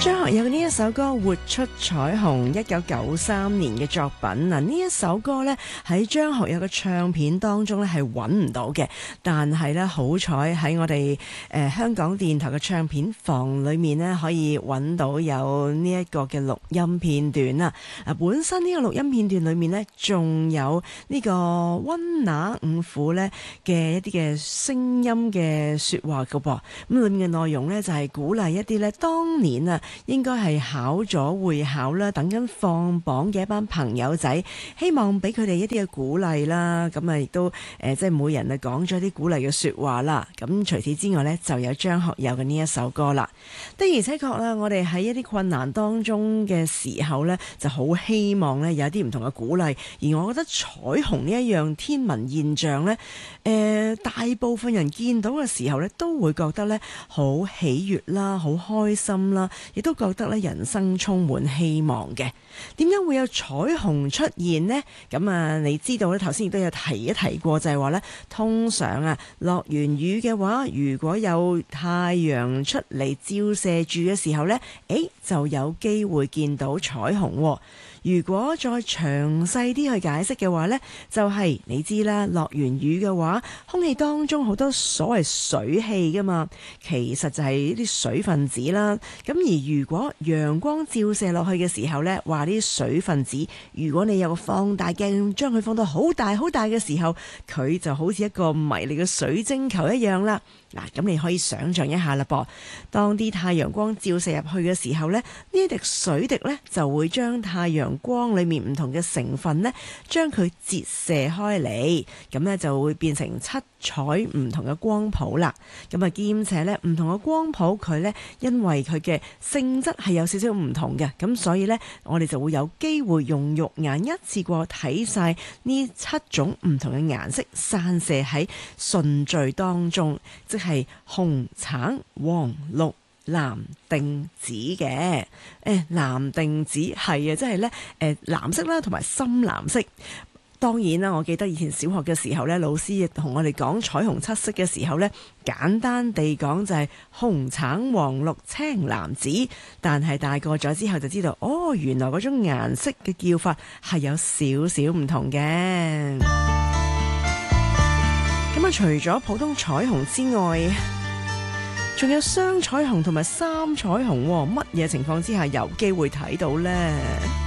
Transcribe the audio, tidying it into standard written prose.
張學友呢一首歌《活出彩虹》，1993年嘅作品。嗱，呢一首歌呢，喺張學友嘅唱片當中呢係揾唔到嘅，但係呢，好彩喺我哋香港電台嘅唱片房裏面呢，可以揾到有呢一個嘅錄音片段啦。本身呢個錄音片段裏面呢，仲有呢個溫拿五虎呢嘅一啲嘅聲音嘅說話噶噃。咁裏面嘅內容呢，就係鼓勵一啲呢當年啊應該係考咗會考啦，等緊放榜嘅一班朋友仔，希望俾佢哋一啲嘅鼓勵啦。咁啊亦都即係每人啊講咗啲鼓勵嘅說話啦。咁除此之外呢，就有張學友嘅呢一首歌啦。的而且確啦，我哋喺一啲困難當中嘅時候呢，就好希望呢有啲唔同嘅鼓勵。而我覺得彩虹呢一樣天文現象呢，大部分人見到嘅時候呢，都會覺得呢好喜悅啦，好開心啦，亦都覺得咧人生充滿希望嘅。點解會有彩虹出現呢？咁啊，你知道咧，頭先亦都有提過，就係話咧，通常啊落完雨嘅話，如果有太陽出嚟照射住嘅時候呢，就有機會見到彩虹喎。如果再詳細啲去解釋嘅話呢，就係你知啦，落完雨嘅話，空氣當中好多所謂水氣噶嘛，其實就係啲水分子啦。咁而如果陽光照射落去嘅時候呢，話啲水分子，如果你有個放大鏡將佢放到好大好大嘅時候，佢就好似一個迷你嘅水晶球一樣啦。嗱，咁你可以想像一下啦噃，當啲太陽光照射入去嘅時候呢，呢滴水滴呢就會將太陽光裏面唔同嘅成分呢，將佢折射開嚟，咁呢就會變成七彩唔同嘅光譜啦。咁啊兼且呢，唔同嘅光譜佢呢，因為佢嘅性質係有少少唔同嘅，咁所以呢，我哋就會有機會用肉眼一次過睇晒呢七種唔同嘅顏色散射喺順序當中，即係紅、橙、黃、綠、藍、靛、紫嘅。藍、靛、紫係啊，即係咧藍色啦，同埋深藍色。當然啦，我記得以前小學嘅時候咧，老師亦同我哋講彩虹七色嘅時候咧，簡單地講就係紅、橙、黃、綠、青、藍、紫。但係大個咗之後就知道，原來嗰種顏色嘅叫法係有少少唔同嘅。咁啊，除咗普通彩虹之外，仲有雙彩虹同埋三彩虹，乜嘢情況之下有機會睇到呢？